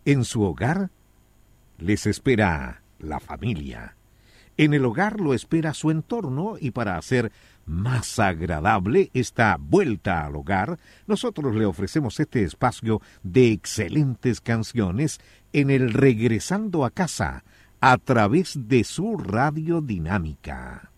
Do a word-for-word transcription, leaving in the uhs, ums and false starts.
En su hogar les espera la familia. En el hogar lo espera su entorno y para hacer más agradable esta vuelta al hogar, nosotros le ofrecemos este espacio de excelentes canciones en el Regresando a Casa a través de su radiodinámica.